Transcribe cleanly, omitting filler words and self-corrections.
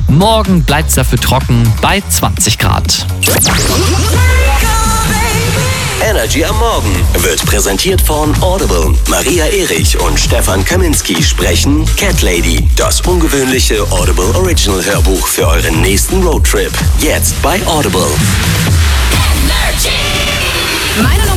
Morgen bleibt es dafür trocken bei 20 Grad. Energy am Morgen wird präsentiert von Audible. Maria Erich und Stefan Kaminski sprechen Cat Lady, das ungewöhnliche Audible Original Hörbuch für euren nächsten Roadtrip. Jetzt bei Audible. Meine